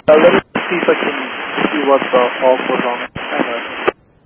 Let me see if I can see what the off was on.